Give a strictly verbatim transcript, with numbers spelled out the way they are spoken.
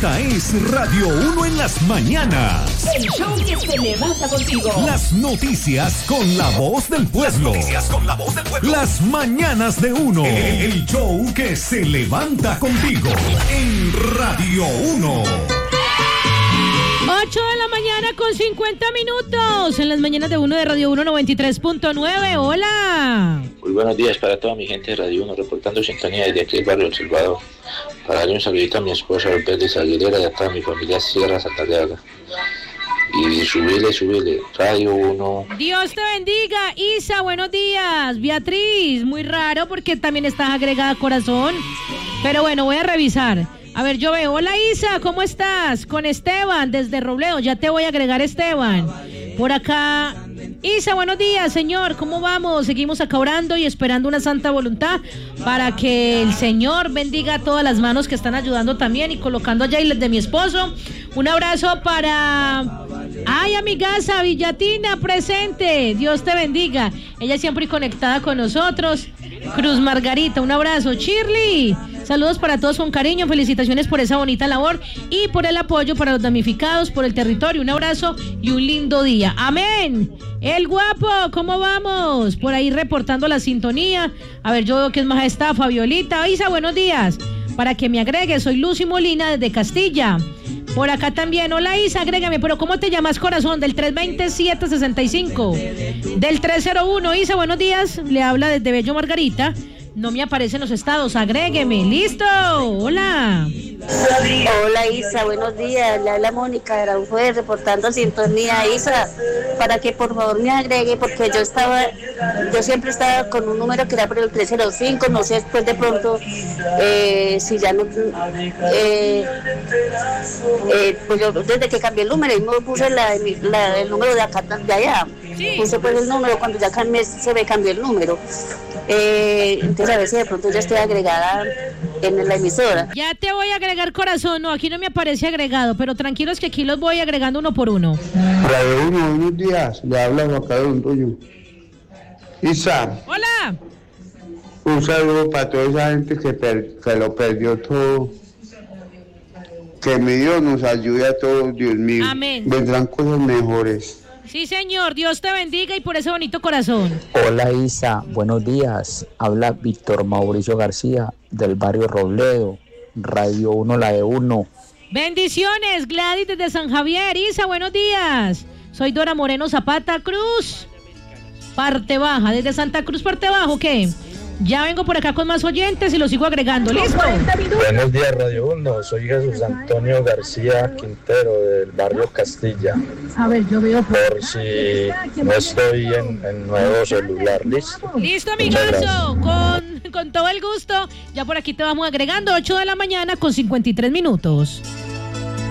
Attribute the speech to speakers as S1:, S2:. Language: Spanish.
S1: Esta es Radio uno en las mañanas.
S2: El show que se levanta contigo.
S1: Las noticias con la voz del pueblo. Las noticias con la voz del pueblo. Las mañanas de uno. El show que se levanta contigo. En Radio uno.
S3: ocho de la mañana con cincuenta minutos. En las mañanas de uno de Radio uno noventa y tres punto nueve. Hola.
S4: Muy buenos días para toda mi gente de Radio uno, reportando sintonía desde aquí el barrio El Salvador. Para darle un saludito a mi esposa Pérez Aguilera y a toda mi familia Sierra Santander. Y subile, subile, Radio uno.
S3: Dios te bendiga, Isa, buenos días. Beatriz, muy raro porque también estás agregada, corazón. Pero bueno, voy a revisar. A ver, yo veo, hola Isa, ¿cómo estás? Con Esteban, desde Robledo, ya te voy a agregar, Esteban. Por acá, Isa, buenos días, Señor, ¿cómo vamos? Seguimos acá orando y esperando una santa voluntad para que el Señor bendiga a todas las manos que están ayudando también y colocando allá y de mi esposo. Un abrazo para... Ay, amigaza, Villatina, presente. Dios te bendiga. Ella siempre conectada con nosotros. Cruz Margarita, un abrazo. Shirley, saludos para todos con cariño. Felicitaciones por esa bonita labor y por el apoyo para los damnificados, por el territorio. Un abrazo y un lindo día. Amén. El guapo, ¿cómo vamos? Por ahí reportando la sintonía. A ver, yo veo que es más está Fabiolita. Isa, buenos días. Para que me agregue, soy Lucy Molina desde Castilla. Por acá también, hola Isa, agrégame, pero ¿cómo te llamas, corazón? Del tres dos siete seis cinco, del tres cero uno, Isa, buenos días, le habla desde Bello Margarita, no me aparecen los estados, agrégueme, listo, hola.
S5: Hola Isa, buenos días, le habla Mónica de Aranjuez reportando sintonía. Isa, para que por favor me agregue, porque yo estaba, yo siempre estaba con un número que era por el tres cero cinco, no sé después de pronto eh, si ya no, eh, eh, pues yo desde que cambié el número y me puse la, la, el número de acá, de allá, sí. Puse pues el número cuando ya cambié, se me cambió el número. Eh, entonces a ver si de pronto ya estoy agregada en la emisora.
S3: Ya te voy a agregar, corazón, no, aquí no me aparece agregado, pero tranquilos que aquí los voy agregando uno por uno.
S6: Radio uno, buenos días, le habla Juan Carlos Montoyo. Isa.
S3: Hola.
S6: Un saludo para toda esa gente que, per, que lo perdió todo. Que mi Dios nos ayude a todos, Dios mío.
S3: Amén.
S6: Vendrán cosas mejores.
S3: Sí, señor, Dios te bendiga y por ese bonito corazón.
S7: Hola Isa, buenos días. Habla Víctor Mauricio García del barrio Robledo, Radio uno, la de uno.
S3: Bendiciones, Gladys desde San Javier. Isa, buenos días. Soy Dora Moreno Zapata Cruz, parte baja, desde Santa Cruz, parte bajo, ¿qué? Ya vengo por acá con más oyentes y los sigo agregando. ¿Listo?
S8: Buenos días, Radio uno. Soy Jesús Antonio García Quintero, del barrio Castilla.
S3: A ver, yo veo...
S8: Por si no estoy en, en nuevo celular. ¿Listo?
S3: Listo, amigazo. Con, con todo el gusto. Ya por aquí te vamos agregando. ocho de la mañana con cincuenta y tres minutos.